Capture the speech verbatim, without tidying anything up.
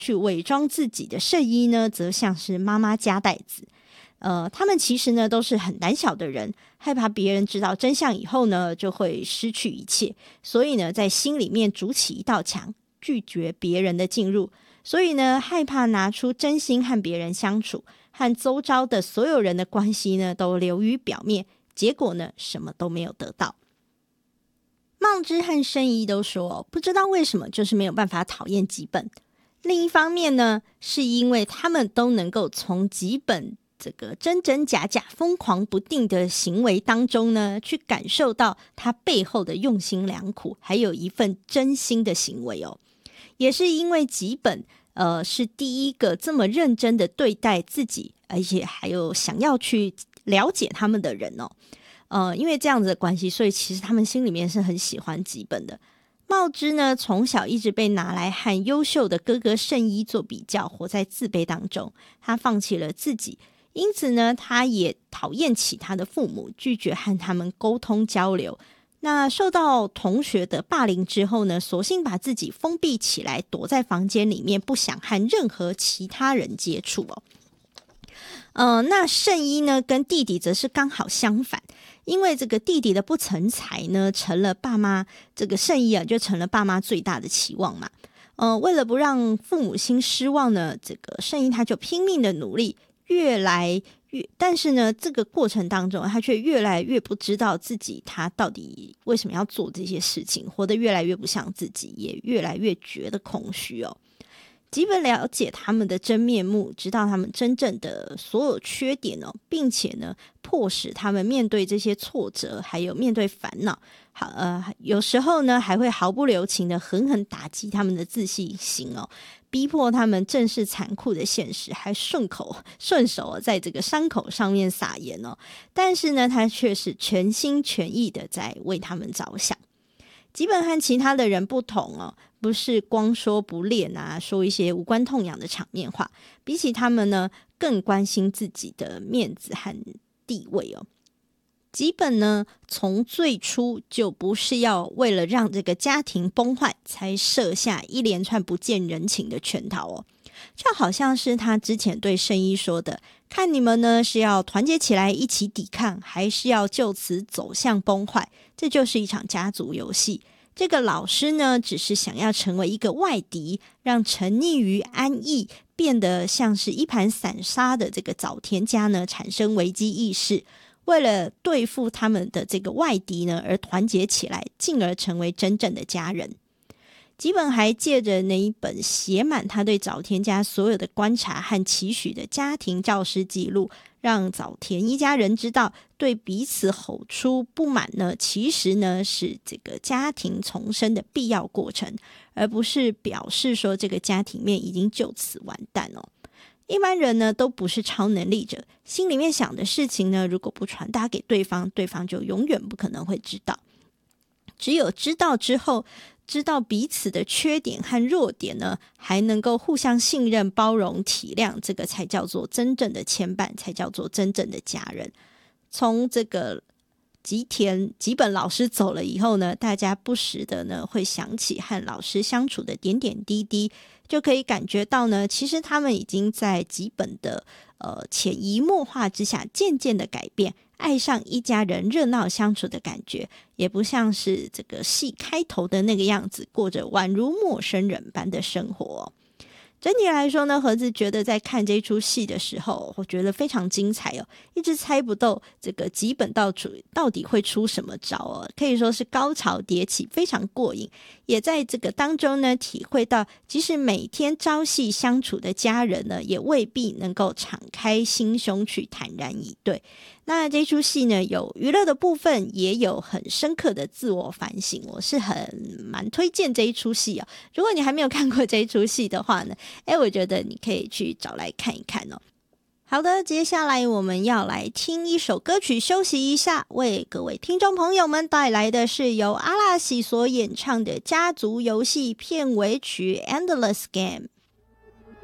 去伪装自己的圣衣呢，则像是妈妈加代子。呃，他们其实呢都是很胆小的人，害怕别人知道真相以后呢，就会失去一切，所以呢，在心里面筑起一道墙，拒绝别人的进入。所以呢，害怕拿出真心和别人相处，和周遭的所有人的关系呢，都流于表面，结果呢，什么都没有得到。茂枝和圣衣都说，不知道为什么，就是没有办法讨厌吉本。另一方面呢，是因为他们都能够从吉本这个真真假假、疯狂不定的行为当中呢，去感受到他背后的用心良苦，还有一份真心的行为哦。也是因为吉本呃是第一个这么认真的对待自己，而且还有想要去了解他们的人哦。呃，因为这样子的关系，所以其实他们心里面是很喜欢吉本的。茂枝呢，从小一直被拿来和优秀的哥哥圣衣做比较，活在自卑当中。他放弃了自己，因此呢，他也讨厌起他的父母，拒绝和他们沟通交流。那受到同学的霸凌之后呢，索性把自己封闭起来，躲在房间里面，不想和任何其他人接触哦。呃，那圣衣呢，跟弟弟则是刚好相反，因为这个弟弟的不成才呢，成了爸妈这个圣衣啊，就成了爸妈最大的期望嘛。呃，为了不让父母亲失望呢，这个圣衣他就拼命的努力，越来越，但是呢，这个过程当中，他却越来越不知道自己他到底为什么要做这些事情，活得越来越不像自己，也越来越觉得空虚哦。基本了解他们的真面目，知道他们真正的所有缺点哦，并且呢，迫使他们面对这些挫折，还有面对烦恼。好，呃，有时候呢，还会毫不留情的狠狠打击他们的自信心哦，逼迫他们正视残酷的现实，还顺口顺手在这个伤口上面撒盐哦。但是呢，他却是全心全意的在为他们着想。吉本和其他的人不同哦，不是光说不练啊，说一些无关痛痒的场面话，比起他们呢，更关心自己的面子和地位哦。吉本呢，从最初就不是要为了让这个家庭崩坏，才设下一连串不见人情的圈套哦。就好像是他之前对圣衣说的，看你们呢是要团结起来一起抵抗，还是要就此走向崩坏，这就是一场家族游戏。这个老师呢，只是想要成为一个外敌，让沉溺于安逸，变得像是一盘散沙的这个早田家呢，产生危机意识，为了对付他们的这个外敌呢，而团结起来，进而成为真正的家人。吉本还借着那一本写满他对早田家所有的观察和期许的家庭教师记录，让早田一家人知道，对彼此吼出不满呢，其实呢是这个家庭重生的必要过程，而不是表示说这个家庭面已经就此完蛋哦。一般人呢都不是超能力者，心里面想的事情呢，如果不传达给对方，对方就永远不可能会知道。只有知道之后，知道彼此的缺点和弱点呢，还能够互相信任、包容、体谅，这个才叫做真正的牵绊，才叫做真正的家人。从这个吉田吉本老师走了以后呢，大家不时的呢会想起和老师相处的点点滴滴，就可以感觉到呢，其实他们已经在吉本的呃潜移默化之下，渐渐的改变，爱上一家人热闹相处的感觉，也不像是这个戏开头的那个样子，过着宛如陌生人般的生活哦。整体来说呢，盒子觉得在看这出戏的时候，我觉得非常精彩哦，一直猜不到这个吉本到处到底会出什么招哦，可以说是高潮迭起，非常过瘾。也在这个当中呢，体会到即使每天朝夕相处的家人呢，也未必能够敞开心胸去坦然以对。那这出戏呢，有娱乐的部分，也有很深刻的自我反省，我是很蛮推荐这一出戏哦。如果你还没有看过这一出戏的话呢，诶，我觉得你可以去找来看一看哦。好的，接下来我们要来听一首歌曲休息一下，为各位听众朋友们带来的是由阿拉西所演唱的家族游戏片尾曲 Endless Game。